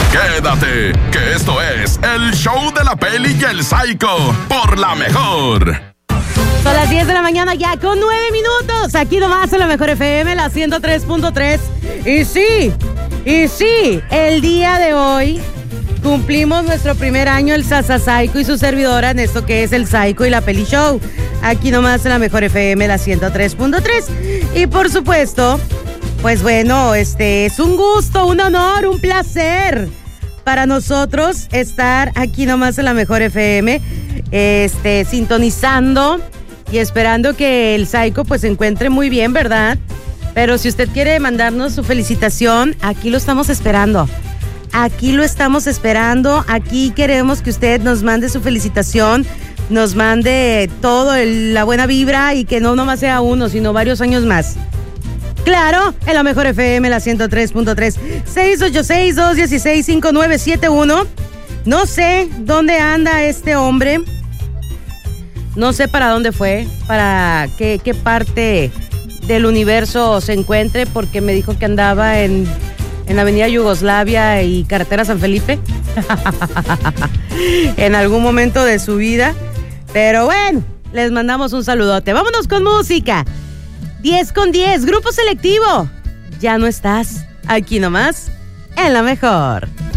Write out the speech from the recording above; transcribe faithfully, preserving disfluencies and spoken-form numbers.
Quédate, que esto es el show de la Peli y el Psycho por La Mejor. Son las diez de la mañana ya con nueve minutos. Aquí nomás en La Mejor F M, la ciento tres punto tres. Y sí, y sí, el día de hoy cumplimos nuestro primer año el Sasa Psycho y su servidora en esto que es el Psycho y la Peli Show. Aquí nomás en La Mejor F M, la ciento tres punto tres. Y por supuesto, pues bueno, este es un gusto, un honor, un placer para nosotros estar aquí nomás en La Mejor F M, este, sintonizando y esperando que el Psycho pues se encuentre muy bien, ¿verdad? Pero si usted quiere mandarnos su felicitación, aquí lo estamos esperando. Aquí lo estamos esperando. Aquí queremos que usted nos mande su felicitación, nos mande todo el, la buena vibra y que no nomás sea uno, sino varios años más. Claro, en La Mejor F M, la ciento tres punto tres, seis ocho seis, dos uno seis, cinco nueve siete uno. No sé dónde anda este hombre. No sé para dónde fue, para qué, qué parte del universo se encuentre, porque me dijo que andaba en, en la avenida Yugoslavia y carretera San Felipe. En algún momento de su vida. Pero bueno, les mandamos un saludote. Vámonos con música. diez con diez, Grupo Selectivo. Ya no estás aquí nomás en La Mejor.